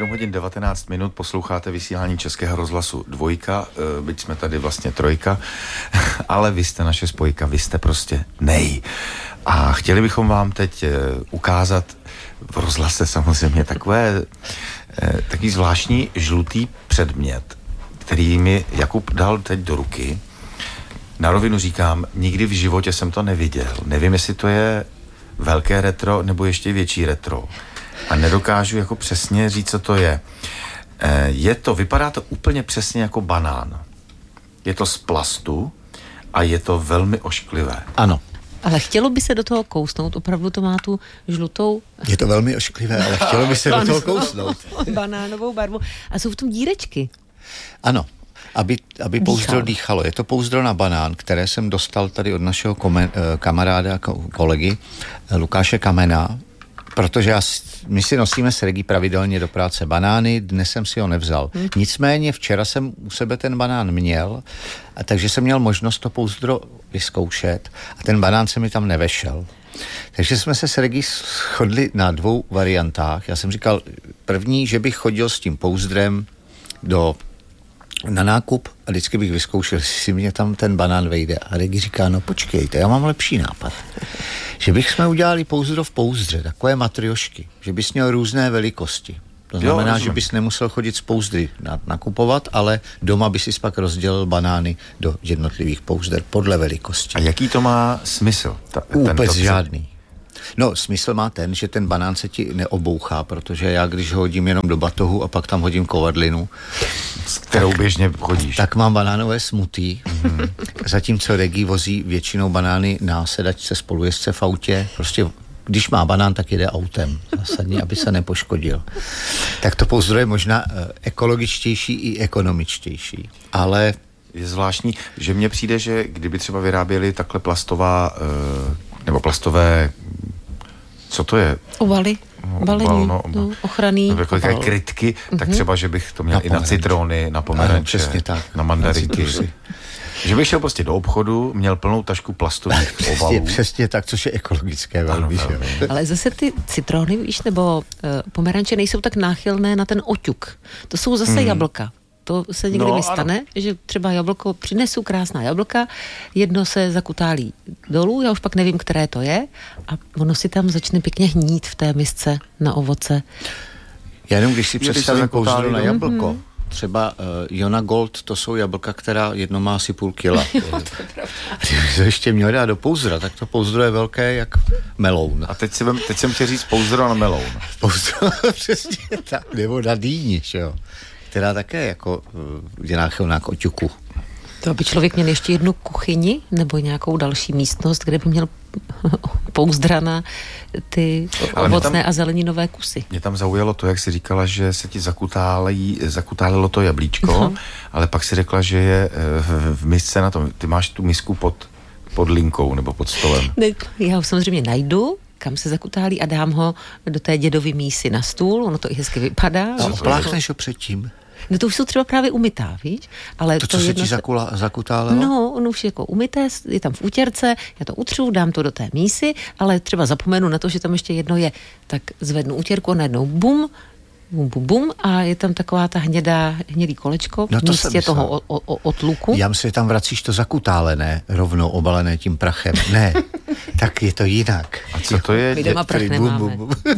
7 hodin 19 minut, posloucháte vysílání Českého rozhlasu Dvojka, byť jsme tady vlastně trojka, ale vy jste naše spojka, vy jste prostě nej. A chtěli bychom vám teď ukázat v rozhlase samozřejmě takový zvláštní žlutý předmět, který mi Jakub dal teď do ruky. Na rovinu říkám, nikdy v životě jsem to neviděl. Nevím, jestli to je velké retro nebo ještě větší retro. A nedokážu jako přesně říct, co to je. Vypadá to úplně přesně jako banán. Je to z plastu a je to velmi ošklivé. Ano. Ale chtělo by se do toho kousnout, opravdu to má tu žlutou... Je to velmi ošklivé, ale chtělo by se do toho kousnout. Banánovou barvu. A jsou v tom dírečky. Ano, aby pouzdro dýchalo. Je to pouzdro na banán, které jsem dostal tady od našeho kamaráda, kolegy Lukáše Kamena, protože my si nosíme s Regi pravidelně do práce banány, dnes jsem si ho nevzal. Nicméně včera jsem u sebe ten banán měl, takže jsem měl možnost to pouzdro vyzkoušet a ten banán se mi tam nevešel. Takže jsme se s Regi shodli na 2 variantách. Já jsem říkal první, že bych chodil s tím pouzdrem na nákup a vždycky bych vyzkoušel, jestli si mě tam ten banán vejde. A Regi říká, no počkejte, já mám lepší nápad. Že bychom udělali pouzdro v pouzdře, takové matriošky, že bys měl různé velikosti. To znamená, že bys nemusel chodit z pouzdry nakupovat, ale doma bys si pak rozdělil banány do jednotlivých pouzder podle velikosti. A jaký to má smysl? Vůbec žádný. No, smysl má ten, že ten banán se ti neobouchá, protože já, když ho hodím jenom do batohu a pak tam hodím kovadlinu, s kterou běžně chodíš. Tak mám banánové smoothie, zatímco Regi vozí většinou banány na sedačce spolujezdce v autě. Prostě, když má banán, tak jede autem. Zásadně, aby se nepoškodil. Tak to pouzdro je možná ekologičtější i ekonomičtější. Ale je zvláštní, že mně přijde, že kdyby třeba vyráběli takhle nebo plastové, co to je? Ovaly. Balení, ochranný. Nebo jako takové krytky, tak třeba, že bych to měl i na citrony, na pomeranče, přesně tak, na mandarinky. Že bych šel prostě do obchodu, měl plnou tašku plastových ovalů. Přesně tak, což je ekologické velmi. Ale zase ty citrony, víš, nebo pomeranče nejsou tak náchylné na ten oťuk. To jsou zase jablka. To se někdy mi stane, že třeba jablko, přinesu krásná jablka, jedno se zakutálí dolů, já už pak nevím, které to je, a ono si tam začne pěkně hnít v té misce na ovoce. Já jenom, když si představím pouzdro na jablko, třeba Jona Gold, to jsou jablka, která jedno má asi půl kila. Kdybych to ještě měl dát do pouzdra, tak to pouzdro je velké jak meloun. A teď jsem chtěl říct pouzdro na meloun. Pouzdro, přesně tak, nebo na dýni, že jo. Která také jako je náchylná k oťuku. To by člověk měl ještě jednu kuchyni nebo nějakou další místnost, kde by měl pouzdrana ty ovocné a zeleninové kusy. Mě tam zaujalo to, jak jsi říkala, že se ti zakutálilo to jablíčko, ale pak si řekla, že je v misce na tom. Ty máš tu misku pod linkou nebo pod stolem. Ne, já ho samozřejmě najdu, kam se zakutálí, a dám ho do té dědovy mísy na stůl, ono to i hezky vypadá. A opláchneš ho předtím? No to už jsou třeba právě umytá, víš? Ale to, co se ti zakutálilo? No, ono už je jako umyté, je tam v útěrce, já to utřu, dám to do té mísy, ale třeba zapomenu na to, že tam ještě jedno je. Tak zvednu útěrku a najednou bum, a je tam taková ta hnědý kolečko v místě toho otluku. Já myslím, že tam vracíš to zakutálené, rovnou obalené tím prachem. Ne, tak je to jinak. A co to je? My doma prach nemáme.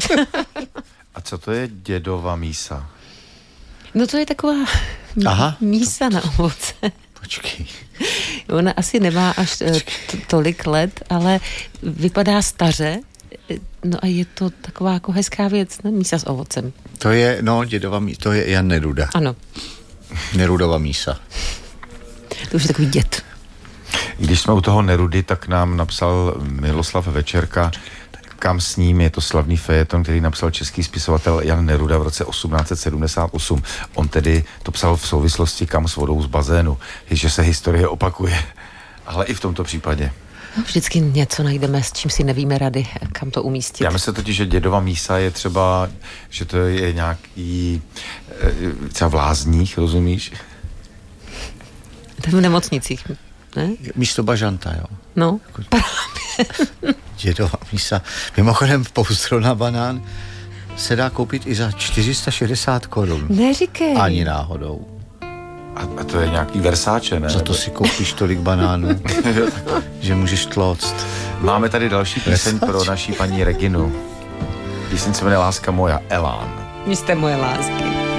A co to je dědova mísa? No to je taková mísa na ovoce. Počkej. Ona asi nemá až tolik let, ale vypadá staře. No a je to taková jako hezká věc, ne? Mísa s ovocem. To je, dědova mísa, to je Jan Neruda. Ano. Nerudova mísa. To už je takový děd. Když jsme u toho Nerudy, tak nám napsal Miloslav Večerka, Kam s ním, je to slavný fejeton, který napsal český spisovatel Jan Neruda v roce 1878. On tedy to psal v souvislosti Kam s vodou z bazénu, že se historie opakuje, ale i v tomto případě. Vždycky něco najdeme, s čím si nevíme rady, kam to umístit. Já myslím totiž, že dědova mísa je třeba, že to je nějaký třeba v Lázních, rozumíš? To v nemocnicích, ne? Místo bažanta, jo. No, právě. Dědova mísa. Mimochodem pouzdro na banán se dá koupit i za 460 korun. Neříkej. Ani náhodou. A to je nějaký Versace, ne? Za to si koupíš tolik banánů, že můžeš tloct. Máme tady další píseň pro naší paní Reginu. Píseň se jmenuje Láska moja, Elán. Vy jste moje lásky.